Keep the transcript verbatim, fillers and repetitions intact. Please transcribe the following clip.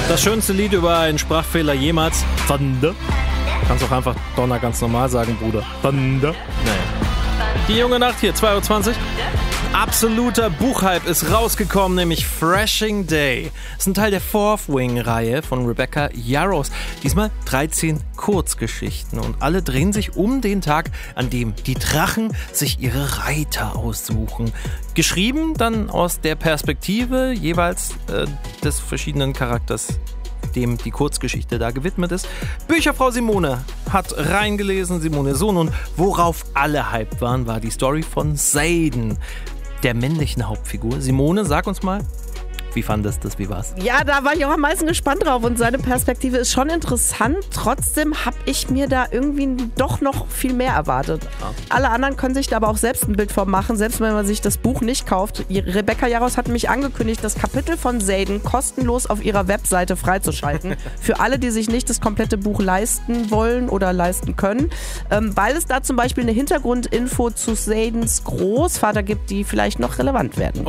Das schönste Lied über einen Sprachfehler jemals. Thunder. Kannst auch einfach Donner ganz normal sagen, Bruder. Thunder. Naja. Die junge Nacht hier, zwei Uhr zwanzig. Absoluter Buchhype ist rausgekommen, nämlich Thrashing Day. Das ist ein Teil der Fourth Wing-Reihe von Rebecca Yarros. Diesmal dreizehn Kurzgeschichten und alle drehen sich um den Tag, an dem die Drachen sich ihre Reiter aussuchen. Geschrieben dann aus der Perspektive jeweils äh, des verschiedenen Charakters, dem die Kurzgeschichte da gewidmet ist. Bücherfrau Simone hat reingelesen, Simone Sohn, und worauf alle hyped waren, war die Story von Xaden, der männlichen Hauptfigur. Simone, sag uns mal, wie fandest du das, wie war's? Ja, da war ich auch am meisten gespannt drauf und seine Perspektive ist schon interessant. Trotzdem habe ich mir da irgendwie doch noch viel mehr erwartet. Ja. Alle anderen können sich da aber auch selbst ein Bild von machen, selbst wenn man sich das Buch nicht kauft. Rebecca Yarros hat mich angekündigt, das Kapitel von Xaden kostenlos auf ihrer Webseite freizuschalten. Für alle, die sich nicht das komplette Buch leisten wollen oder leisten können. Ähm, weil es da zum Beispiel eine Hintergrundinfo zu Xadens Großvater gibt, die vielleicht noch relevant werden.